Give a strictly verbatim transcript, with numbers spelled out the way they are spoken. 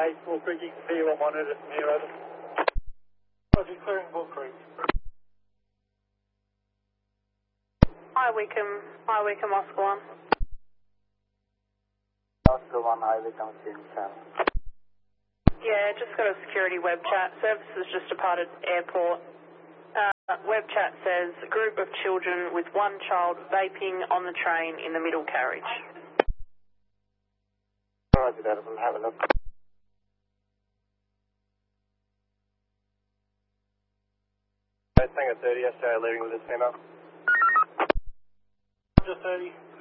eight, Bull Creek, you can see you on monitor from here, over. Roger, clearing Bull Creek. Hi Wickham, hi Wickham, Oscar one. Oscar one, hi Wickham, student channel. Yeah, just got a security web chat. Services just departed airport. Uh, web chat says, a group of children with one child vaping on the train in the middle carriage. Roger that, we'll have a look. Tango thirty, S J leaving with this female. Roger thirty.